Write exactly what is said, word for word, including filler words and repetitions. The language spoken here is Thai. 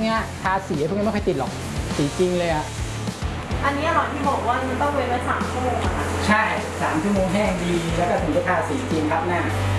นี้ยทาสีพวกนี้ไม่ค่อยติดหรอกสีจริงเลยอ่ะอันนี้หรอที่บอกว่ามันต้องเว้นไว้สามชั่วโมงอะค่ะใช่สามชั่วโมงแห้งดีแล้วก็ถึงจะทาสีจริงครับหน้า